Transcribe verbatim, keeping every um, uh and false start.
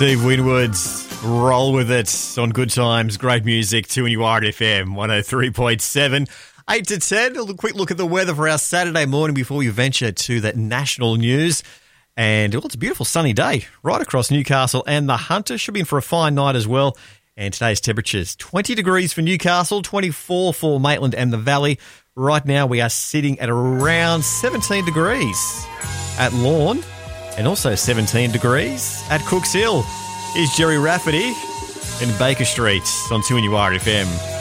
Steve Winwood's Roll With It on Good Times, great music, two N U R F M, one oh three point seven. eight to ten, a quick look at the weather for our Saturday morning before we venture to that national news. And, well, it's a beautiful sunny day right across Newcastle and the Hunter. Should be in for a fine night as well. And today's temperatures, twenty degrees for Newcastle, twenty-four for Maitland and the Valley. Right now we are sitting at around seventeen degrees at Lorne and also seventeen degrees at Cooks Hill. Here's Jerry Rafferty in Baker Street on two N U R F M.